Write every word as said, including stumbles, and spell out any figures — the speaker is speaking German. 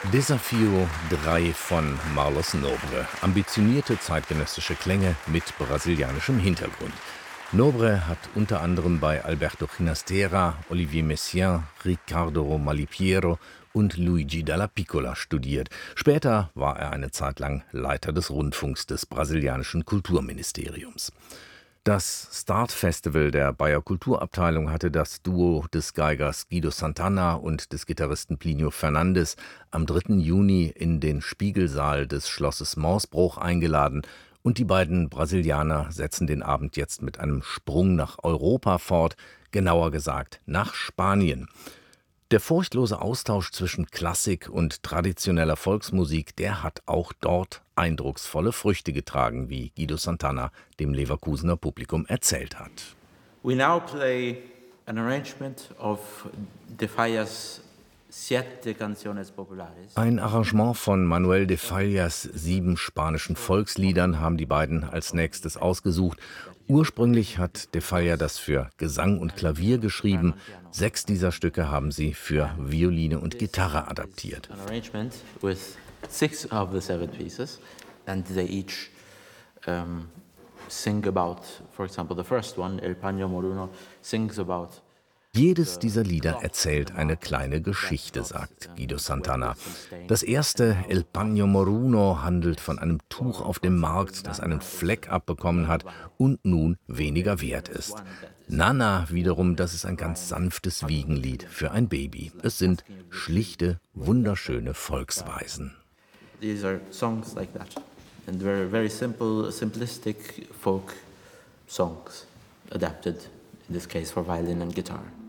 Desafio drei von Marlos Nobre. Ambitionierte zeitgenössische Klänge mit brasilianischem Hintergrund. Nobre hat unter anderem bei Alberto Ginastera, Olivier Messiaen, Riccardo Malipiero und Luigi Dalla Piccola studiert. Später war er eine Zeit lang Leiter des Rundfunks des brasilianischen Kulturministeriums. Das Start-Festival der Bayer Kulturabteilung hatte das Duo des Geigers Guido Santana und des Gitarristen Plínio Fernandes am dritten Juni in den Spiegelsaal des Schlosses Morsbruch eingeladen, und die beiden Brasilianer setzen den Abend jetzt mit einem Sprung nach Europa fort, genauer gesagt nach Spanien. Der furchtlose Austausch zwischen Klassik und traditioneller Volksmusik, der hat auch dort eindrucksvolle Früchte getragen, wie Guido Santana dem Leverkusener Publikum erzählt hat. We now play an arrangement of de Fallas Siete Canciones Populares. Ein Arrangement von Manuel de Fallas sieben spanischen Volksliedern haben die beiden als nächstes ausgesucht. Ursprünglich hat de Falla das für Gesang und Klavier geschrieben. Sechs dieser Stücke haben sie für Violine und Gitarre adaptiert. An arrangement with six of the seven pieces, and they each um, sing about, for example, the first one, El Paño Moruno, sings about. Jedes dieser Lieder erzählt eine kleine Geschichte, sagt Guido Santana. Das erste, El Paño Moruno, handelt von einem Tuch auf dem Markt, das einen Fleck abbekommen hat und nun weniger wert ist. Nana wiederum, das ist ein ganz sanftes Wiegenlied für ein Baby. Es sind schlichte, wunderschöne Volksweisen. These are songs like that, and very, very simple, simplistic folk songs, adapted in this case for violin and guitar.